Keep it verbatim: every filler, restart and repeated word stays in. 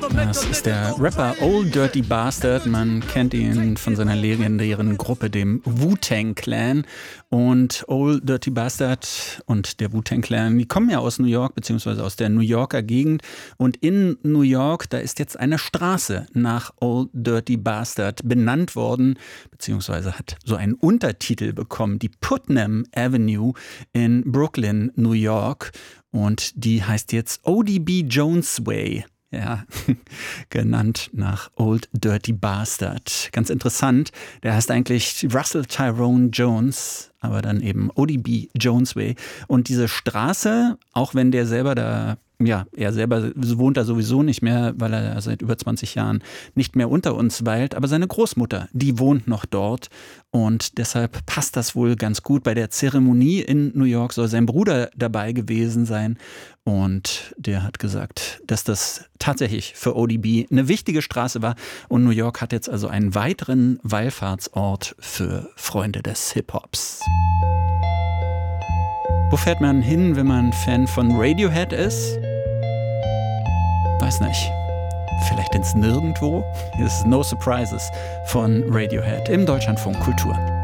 Das ist der Rapper Old Dirty Bastard. Man kennt ihn von seiner legendären Gruppe, dem Wu-Tang Clan. Und Old Dirty Bastard und der Wu-Tang Clan, die kommen ja aus New York, beziehungsweise aus der New Yorker Gegend. Und in New York, da ist jetzt eine Straße nach Old Dirty Bastard benannt worden, beziehungsweise hat so einen Untertitel bekommen, die Putnam Avenue in Brooklyn, New York. Und die heißt jetzt O D B Jones Way. Ja, genannt nach Old Dirty Bastard. Ganz interessant. Der heißt eigentlich Russell Tyrone Jones, aber dann eben O D B Jones Way. Und diese Straße, auch wenn der selber da, ja, er selber wohnt da sowieso nicht mehr, weil er seit über zwanzig Jahren nicht mehr unter uns weilt. Aber seine Großmutter, die wohnt noch dort. Und deshalb passt das wohl ganz gut. Bei der Zeremonie in New York soll sein Bruder dabei gewesen sein. Und der hat gesagt, dass das tatsächlich für O D B eine wichtige Straße war. Und New York hat jetzt also einen weiteren Wallfahrtsort für Freunde des Hip-Hops. Wo fährt man hin, wenn man Fan von Radiohead ist? Weiß nicht. Vielleicht ins Nirgendwo? Hier ist No Surprises von Radiohead im Deutschlandfunk Kultur.